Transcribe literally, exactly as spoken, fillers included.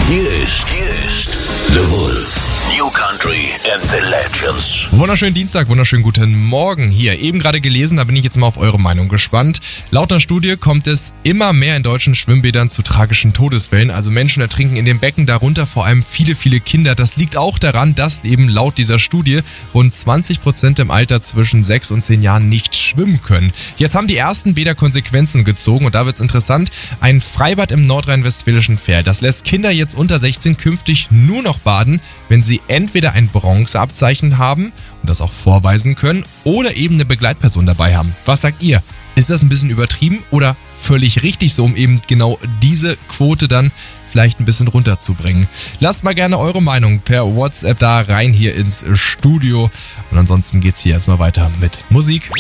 Hier ist, hier ist The Wolf. New Country and the Legends. Wunderschönen Dienstag, wunderschönen guten Morgen hier. Eben gerade gelesen, da bin ich jetzt mal auf eure Meinung gespannt. Laut einer Studie kommt es immer mehr in deutschen Schwimmbädern zu tragischen Todesfällen. Also Menschen ertrinken in den Becken, darunter vor allem viele, viele Kinder. Das liegt auch daran, dass eben laut dieser Studie rund zwanzig Prozent im Alter zwischen sechs und zehn Jahren nicht schwimmen können. Jetzt haben die ersten Bäder Konsequenzen gezogen und da wird's interessant. Ein Freibad im nordrhein-westfälischen Verl, das lässt Kinder jetzt unter sechzehn künftig nur noch baden, wenn sie entweder ein Bronzeabzeichen haben und das auch vorweisen können oder eben eine Begleitperson dabei haben. Was sagt ihr? Ist das ein bisschen übertrieben oder völlig richtig so, um eben genau diese Quote dann vielleicht ein bisschen runterzubringen? Lasst mal gerne eure Meinung per WhatsApp da rein hier ins Studio und ansonsten geht's hier erstmal weiter mit Musik.